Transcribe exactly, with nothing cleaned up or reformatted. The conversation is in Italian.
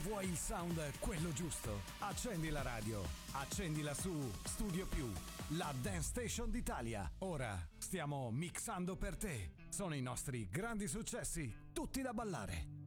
vuoi il sound quello giusto? Accendi la radio, accendila su Studio Più, la Dance Station d'Italia. Ora stiamo mixando per te. Sono i nostri grandi successi, tutti da ballare.